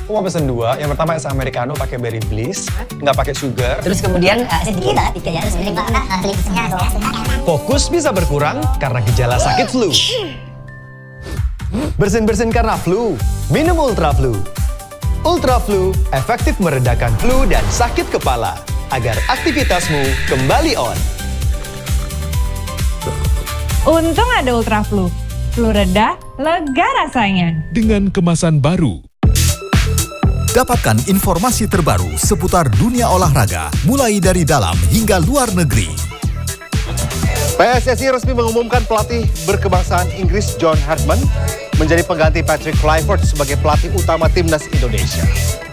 Aku mau pesen 2. Yang pertama es americano pakai berry bliss, nggak pakai sugar. Terus kemudian sedikit banget 3 ya. Fokus bisa berkurang karena gejala sakit flu. Bersin-bersin karena flu, minum Ultra Flu. Ultra Flu efektif meredakan flu dan sakit kepala agar aktivitasmu kembali on. Untung ada Ultra Flu. Flu reda, lega rasanya. Dengan kemasan baru. Dapatkan informasi terbaru seputar dunia olahraga, mulai dari dalam hingga luar negeri. PSSI resmi mengumumkan pelatih berkebangsaan Inggris John Herdman menjadi pengganti Patrick Kluivert sebagai pelatih utama timnas Indonesia.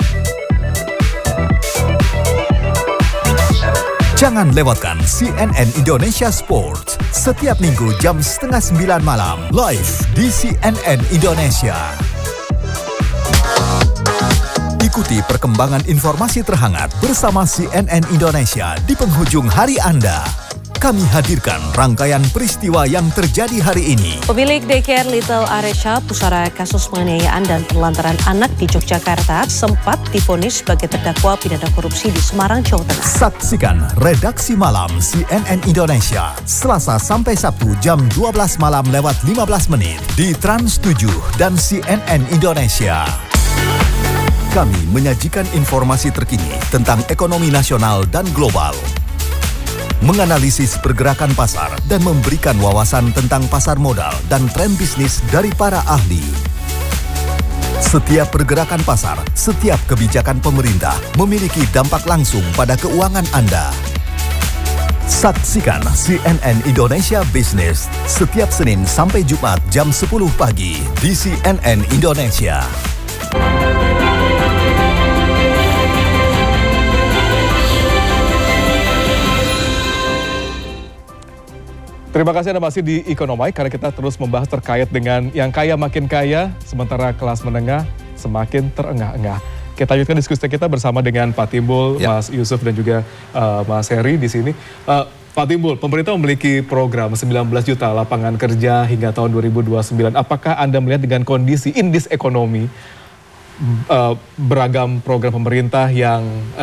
Jangan lewatkan CNN Indonesia Sports setiap minggu jam 8:30 malam live di CNN Indonesia. Ikuti perkembangan informasi terhangat bersama CNN Indonesia di penghujung hari Anda. Kami hadirkan rangkaian peristiwa yang terjadi hari ini. Pemilik daycare Little Aresha, pusara kasus penganiayaan dan penelantaran anak di Yogyakarta, sempat divonis sebagai terdakwa pidana korupsi di Semarang, Jawa Tengah. Saksikan Redaksi Malam CNN Indonesia, Selasa sampai Sabtu jam 12 malam lewat 15 menit di Trans 7 dan CNN Indonesia. Kami menyajikan informasi terkini tentang ekonomi nasional dan global, menganalisis pergerakan pasar dan memberikan wawasan tentang pasar modal dan tren bisnis dari para ahli. Setiap pergerakan pasar, setiap kebijakan pemerintah memiliki dampak langsung pada keuangan Anda. Saksikan CNN Indonesia Business setiap Senin sampai Jumat jam 10 pagi di CNN Indonesia. Terima kasih Anda masih di Ekonomi, karena kita terus membahas terkait dengan yang kaya makin kaya, sementara kelas menengah semakin terengah-engah. Kita lanjutkan diskusi kita bersama dengan Pak Timbul, Mas Yusuf dan juga Mas Heri di sini. Pak Timbul, pemerintah memiliki program 19 juta lapangan kerja hingga tahun 2029. Apakah Anda melihat dengan kondisi in this economy, beragam program pemerintah yang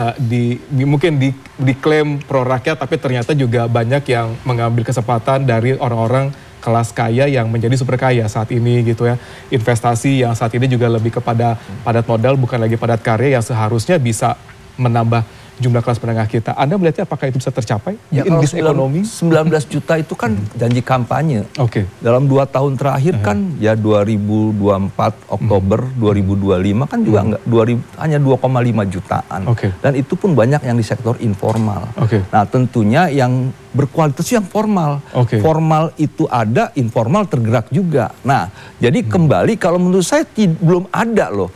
mungkin diklaim pro rakyat, tapi ternyata juga banyak yang mengambil kesempatan dari orang-orang kelas kaya yang menjadi super kaya saat ini gitu ya. Investasi yang saat ini juga lebih kepada padat modal, bukan lagi padat karya yang seharusnya bisa menambah jumlah kelas menengah kita. Anda melihatnya apakah itu bisa tercapai ya, in this economy? 19 juta itu kan janji kampanye. Oke. Dalam 2 tahun terakhir kan ya 2024 Oktober 2025 kan juga enggak hanya 2,5 jutaan. Dan itu pun banyak yang di sektor informal. Nah, tentunya yang berkualitas yang formal. Formal itu ada, informal tergerak juga. Nah, jadi kembali kalau menurut saya belum ada loh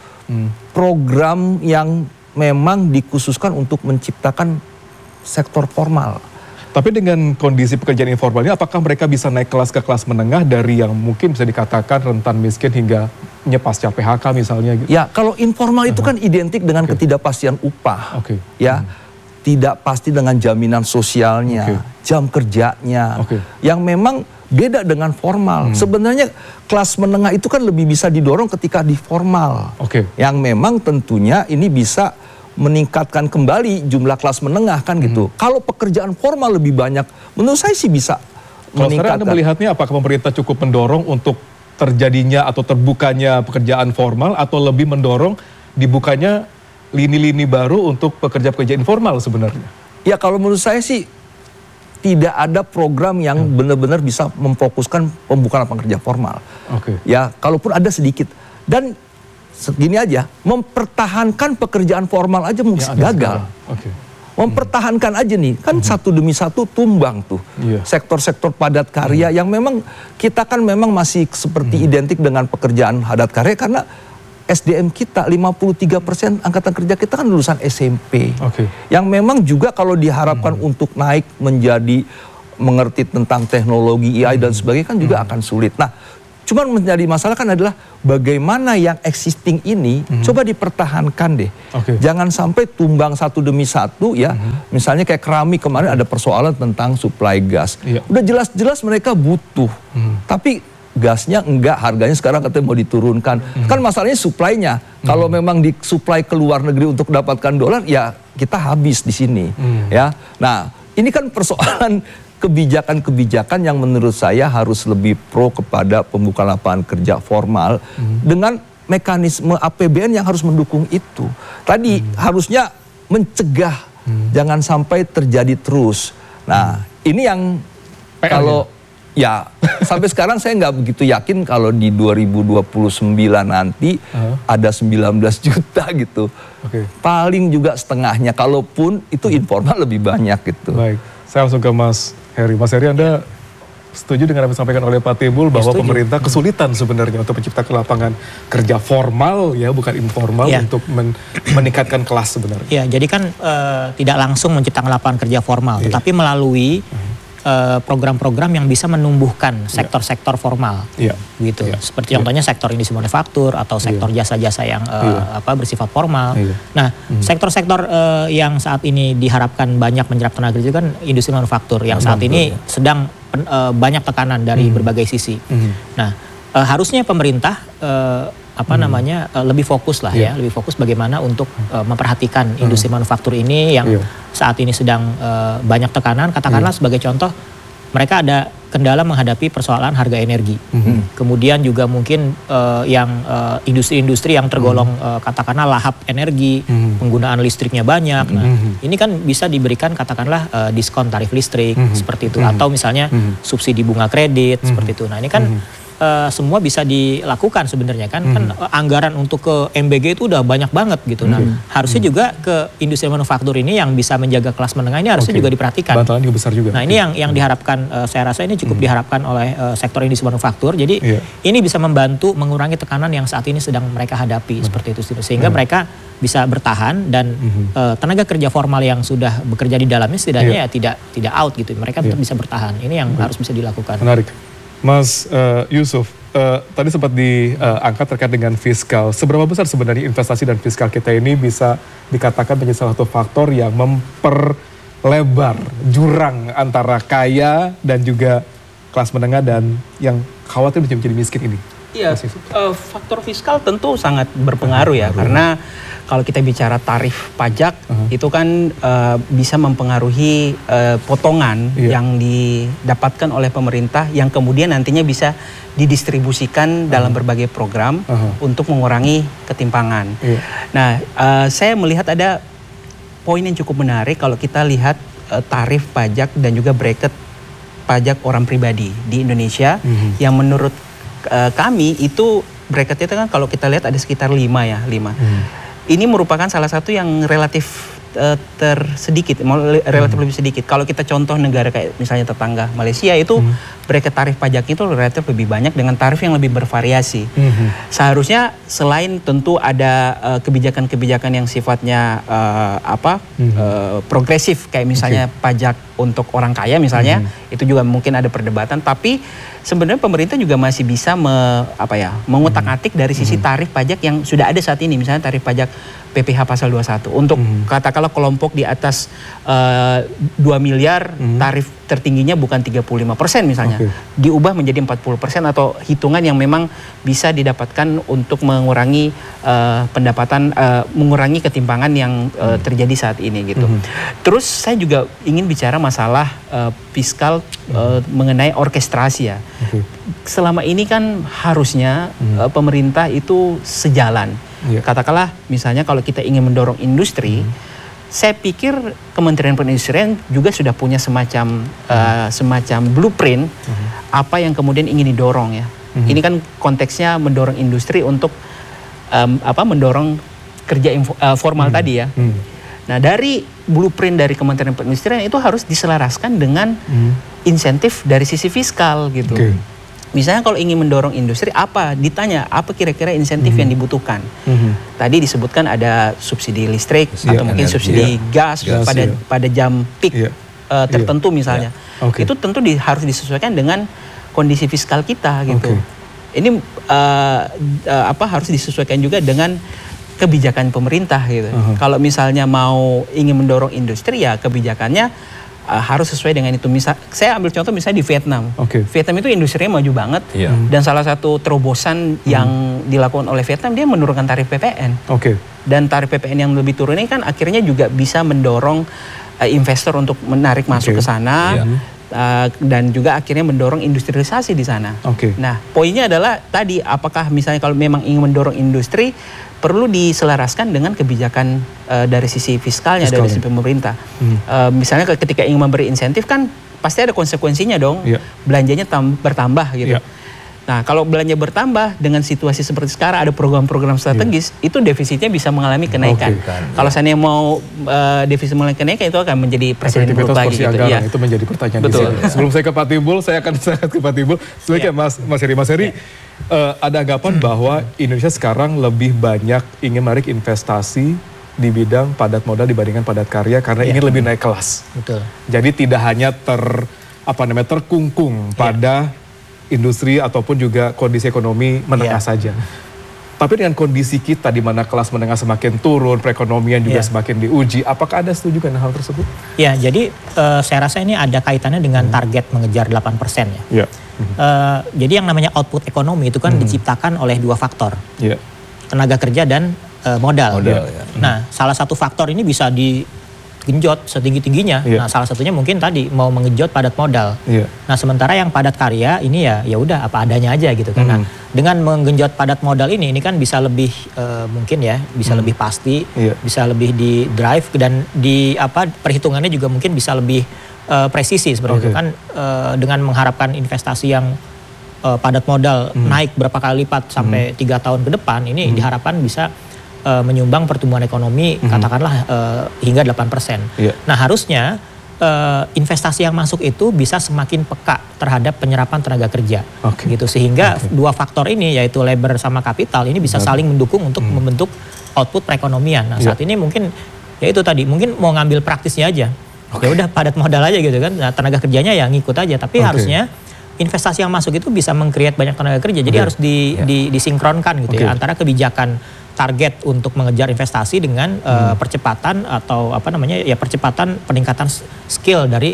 program yang memang dikhususkan untuk menciptakan sektor formal. Tapi dengan kondisi pekerjaan informal ini, apakah mereka bisa naik kelas ke kelas menengah dari yang mungkin bisa dikatakan rentan miskin hingga pasca PHK misalnya? Gitu? Ya, kalau informal itu kan identik dengan ketidakpastian upah. Ya, tidak pasti dengan jaminan sosialnya, jam kerjanya, yang memang beda dengan formal. Sebenarnya kelas menengah itu kan lebih bisa didorong ketika di formal. Yang memang tentunya ini bisa meningkatkan kembali jumlah kelas menengah kan gitu. Kalau pekerjaan formal lebih banyak, menurut saya sih bisa meningkatkan. Anda melihatnya apakah pemerintah cukup mendorong untuk terjadinya atau terbukanya pekerjaan formal, atau lebih mendorong dibukanya lini-lini baru untuk pekerja-pekerja informal sebenarnya? Ya, kalau menurut saya sih tidak ada program yang benar-benar bisa memfokuskan pembukaan lapangan kerja formal. Ya, kalaupun ada sedikit. Dan segini aja, mempertahankan pekerjaan formal aja mungkin gagal. Mempertahankan aja nih, kan satu demi satu tumbang tuh. Sektor-sektor padat karya yang memang kita kan memang masih seperti identik dengan pekerjaan padat karya, karena SDM kita 53% angkatan kerja kita kan lulusan SMP. Yang memang juga kalau diharapkan untuk naik menjadi mengerti tentang teknologi AI dan sebagainya kan juga akan sulit. Nah, cuman menjadi masalah kan adalah bagaimana yang existing ini coba dipertahankan deh. Jangan sampai tumbang satu demi satu ya. Misalnya kayak keramik kemarin ada persoalan tentang supply gas. Udah jelas-jelas mereka butuh. Tapi gasnya enggak, harganya sekarang katanya mau diturunkan. Kan masalahnya supply-nya. Kalau memang disuplai ke luar negeri untuk dapatkan dolar, ya kita habis di sini. Ya, nah ini kan persoalan kebijakan-kebijakan yang menurut saya harus lebih pro kepada pembukaan lapangan kerja formal dengan mekanisme APBN yang harus mendukung itu. Tadi harusnya mencegah jangan sampai terjadi terus. Nah, ini yang kalau ya sampai sekarang saya nggak begitu yakin kalau di 2029 nanti ada 19 juta gitu. Paling juga setengahnya, kalaupun itu informal lebih banyak gitu. Baik, saya langsung ke Mas Heri. Mas Heri, Anda setuju dengan apa yang disampaikan oleh Pak Timbul bahwa pemerintah kesulitan sebenarnya untuk menciptakan lapangan kerja formal ya, bukan informal untuk meningkatkan kelas sebenarnya. Ya, jadi kan tidak langsung menciptakan lapangan kerja formal, tetapi melalui program-program yang bisa menumbuhkan sektor-sektor formal, gitu. Seperti contohnya sektor industri manufaktur atau sektor jasa-jasa yang bersifat formal. Nah, sektor-sektor yang saat ini diharapkan banyak menyerap tenaga kerja kan industri manufaktur yang saat ini sedang banyak tekanan dari berbagai sisi. Nah, harusnya pemerintah lebih fokus lah ya, lebih fokus bagaimana untuk memperhatikan industri manufaktur ini yang saat ini sedang banyak tekanan. Katakanlah sebagai contoh, mereka ada kendala menghadapi persoalan harga energi. Kemudian juga mungkin yang industri-industri yang tergolong katakanlah lahap energi, penggunaan listriknya banyak. Nah, ini kan bisa diberikan katakanlah diskon tarif listrik seperti itu, atau misalnya subsidi bunga kredit seperti itu. Nah, ini kan semua bisa dilakukan sebenarnya kan anggaran untuk ke MBG itu udah banyak banget gitu. Nah, harusnya juga ke industri manufaktur ini yang bisa menjaga kelas menengah ini harusnya juga diperhatikan. Bantalan juga besar juga. Nah, ini yang diharapkan, saya rasa ini cukup diharapkan oleh sektor industri manufaktur. Jadi ini bisa membantu mengurangi tekanan yang saat ini sedang mereka hadapi seperti itu, sehingga mereka bisa bertahan dan tenaga kerja formal yang sudah bekerja di dalamnya setidaknya ya tidak out gitu. Mereka tetap bisa bertahan. Ini yang harus bisa dilakukan. Menarik. Mas Yusuf, tadi sempat diangkat terkait dengan fiskal. Seberapa besar sebenarnya investasi dan fiskal kita ini bisa dikatakan menjadi salah satu faktor yang memperlebar jurang antara kaya dan juga kelas menengah dan yang khawatir menjadi miskin ini? Iya, faktor fiskal tentu sangat berpengaruh ya, karena kalau kita bicara tarif pajak itu kan bisa mempengaruhi potongan yang didapatkan oleh pemerintah yang kemudian nantinya bisa didistribusikan dalam berbagai program untuk mengurangi ketimpangan. Nah, saya melihat ada poin yang cukup menarik kalau kita lihat tarif pajak dan juga bracket pajak orang pribadi di Indonesia yang menurut kami itu bracketnya itu kan kalau kita lihat ada sekitar 5. Ini merupakan salah satu yang relatif relatif lebih sedikit. Kalau kita contoh negara kayak misalnya tetangga Malaysia itu bracket tarif pajak itu relatif lebih banyak dengan tarif yang lebih bervariasi. Seharusnya selain tentu ada kebijakan-kebijakan yang sifatnya progresif kayak misalnya pajak untuk orang kaya misalnya, itu juga mungkin ada perdebatan, tapi sebenarnya pemerintah juga masih bisa mengutak-atik dari sisi tarif pajak yang sudah ada saat ini, misalnya tarif pajak PPh pasal 21 untuk katakanlah kelompok di atas 2 miliar tarif tertingginya bukan 35% misalnya, diubah menjadi 40% atau hitungan yang memang bisa didapatkan untuk mengurangi pendapatan, mengurangi ketimpangan yang terjadi saat ini gitu. Terus saya juga ingin bicara masalah fiskal mengenai orkestrasi ya. Selama ini kan harusnya pemerintah itu sejalan. Katakanlah misalnya kalau kita ingin mendorong industri, saya pikir Kementerian Perindustrian juga sudah punya semacam blueprint apa yang kemudian ingin didorong ya. Ini kan konteksnya mendorong industri untuk mendorong kerja formal tadi ya. Nah, dari blueprint dari Kementerian Perindustrian itu harus diselaraskan dengan insentif dari sisi fiskal gitu. Misalnya kalau ingin mendorong industri, ditanya apa kira-kira insentif yang dibutuhkan. Tadi disebutkan ada subsidi listrik atau mungkin subsidi gas pada jam peak tertentu misalnya. Itu tentu harus disesuaikan dengan kondisi fiskal kita gitu. Ini harus disesuaikan juga dengan kebijakan pemerintah gitu. Kalau misalnya ingin mendorong industri ya kebijakannya harus sesuai dengan itu. Saya ambil contoh misalnya di Vietnam. Vietnam itu industrinya maju banget dan salah satu terobosan yang dilakukan oleh Vietnam, dia menurunkan tarif PPN. Dan tarif PPN yang lebih turun ini kan akhirnya juga bisa mendorong investor untuk menarik masuk ke sana. Dan juga akhirnya mendorong industrialisasi di sana. Nah, poinnya adalah tadi, apakah misalnya kalau memang ingin mendorong industri, perlu diselaraskan dengan kebijakan dari sisi fiskalnya, dari sisi pemerintah. Misalnya ketika ingin memberi insentif kan pasti ada konsekuensinya dong, belanjanya bertambah gitu. Nah, kalau belanja bertambah dengan situasi seperti sekarang, ada program-program strategis, itu defisitnya bisa mengalami kenaikan. Kalau saya mau defisit mengalami kenaikan, itu akan menjadi presiden buruk lagi. Gitu. Itu menjadi pertanyaan di sini. Sebelum saya ke Pak Timbul, saya akan ke Pak Timbul. Sebaliknya Mas Heri, ada anggapan bahwa Indonesia sekarang lebih banyak ingin menarik investasi di bidang padat modal dibandingkan padat karya karena ingin lebih naik kelas. Jadi tidak hanya terkungkung pada industri ataupun juga kondisi ekonomi menengah saja. Tapi dengan kondisi kita di mana kelas menengah semakin turun, perekonomian juga semakin diuji, apakah Anda setuju dengan hal tersebut? Ya, jadi saya rasa ini ada kaitannya dengan target mengejar 8% ya. Jadi yang namanya output ekonomi itu kan diciptakan oleh dua faktor. Tenaga kerja dan modal. Nah, salah satu faktor ini bisa digenjot setinggi-tingginya. Nah, salah satunya mungkin tadi mau menggenjot padat modal. Nah, sementara yang padat karya ini ya udah apa adanya aja gitu kan. Nah, dengan menggenjot padat modal ini kan bisa lebih mungkin ya, bisa lebih pasti, bisa lebih di drive dan di perhitungannya juga mungkin bisa lebih presisi seperti itu kan, dengan mengharapkan investasi yang padat modal naik berapa kali lipat sampai 3 tahun ke depan ini diharapkan bisa menyumbang pertumbuhan ekonomi katakanlah hingga 8%. Nah, harusnya investasi yang masuk itu bisa semakin peka terhadap penyerapan tenaga kerja. Gitu sehingga dua faktor ini yaitu labor sama kapital ini bisa saling mendukung untuk membentuk output perekonomian. Nah, saat ini mungkin ya itu tadi mungkin mau ngambil praktisnya aja. Ya udah padat modal aja gitu kan. Nah, tenaga kerjanya ya ngikut aja, tapi harusnya investasi yang masuk itu bisa meng-create banyak tenaga kerja. Jadi harus disinkronkan gitu ya antara kebijakan target untuk mengejar investasi dengan percepatan atau percepatan peningkatan skill dari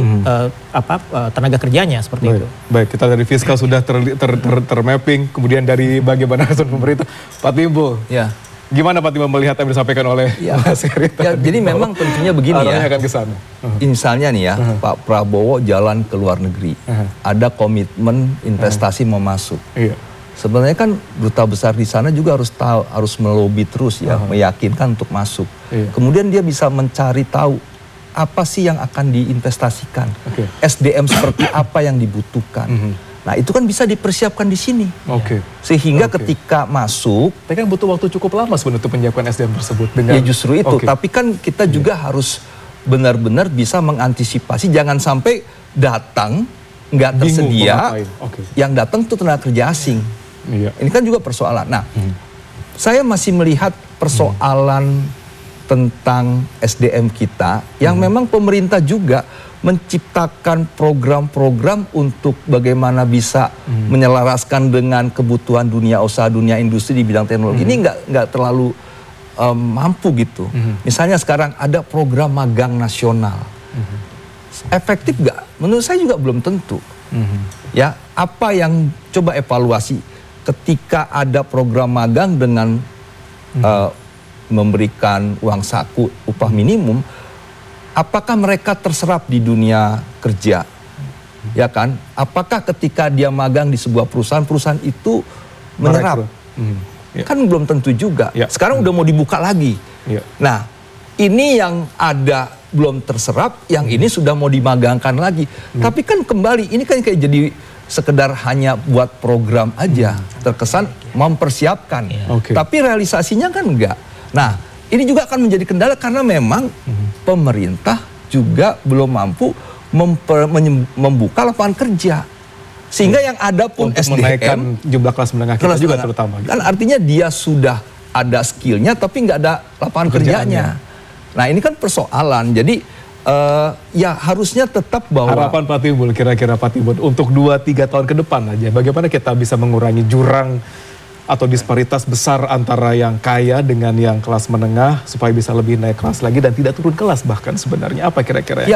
tenaga kerjanya seperti itu. Baik, kita dari fiskal sudah termapping, kemudian dari bagaimana respon pemerintah. Pak Timbul, gimana Pak Timbul melihat yang disampaikan oleh Mas Heri tadi? Jadi memang tentunya begini ya. Akan ke sana. Misalnya nih ya, Pak Prabowo jalan ke luar negeri, ada komitmen investasi mau masuk. Sebenarnya kan duta besar di sana juga harus melobi terus ya, meyakinkan untuk masuk. Kemudian dia bisa mencari tahu apa sih yang akan diinvestasikan, SDM seperti apa yang dibutuhkan. Nah, itu kan bisa dipersiapkan di sini. Sehingga ketika masuk, tapi kan butuh waktu cukup lama sebenarnya untuk menyiapkan SDM tersebut. Ya justru itu. Tapi kan kita juga harus benar-benar bisa mengantisipasi, jangan sampai datang nggak tersedia, yang datang itu tenaga kerja asing. Ini kan juga persoalan. Nah, saya masih melihat persoalan tentang SDM kita yang memang pemerintah juga menciptakan program-program untuk bagaimana bisa menyelaraskan dengan kebutuhan dunia usaha, dunia industri di bidang teknologi. Ini nggak terlalu mampu gitu. Misalnya sekarang ada program magang nasional. Efektif nggak? Menurut saya juga belum tentu. Ya, apa yang coba evaluasi ketika ada program magang dengan memberikan uang saku upah minimum, apakah mereka terserap di dunia kerja? Ya kan? Apakah ketika dia magang di sebuah perusahaan itu menyerap? Kan belum tentu juga. Sekarang udah mau dibuka lagi. Nah, ini yang ada belum terserap, yang ini sudah mau dimagangkan lagi. Tapi kan kembali, ini kan kayak jadi sekedar hanya buat program aja, terkesan mempersiapkan, tapi realisasinya kan enggak. Nah, ini juga akan menjadi kendala karena memang pemerintah juga belum mampu membuka lapangan kerja, sehingga yang ada pun untuk SDM menaikkan jumlah kelas menengah kita juga terutama. Kan artinya dia sudah ada skillnya, tapi nggak ada lapangan kerjanya. Nah, ini kan persoalan. Jadi ya harusnya tetap bahwa harapan Pak Timbul, kira-kira Pak Timbul untuk 2-3 tahun ke depan aja, bagaimana kita bisa mengurangi jurang atau disparitas besar antara yang kaya dengan yang kelas menengah supaya bisa lebih naik kelas lagi dan tidak turun kelas bahkan sebenarnya, apa kira-kira ya?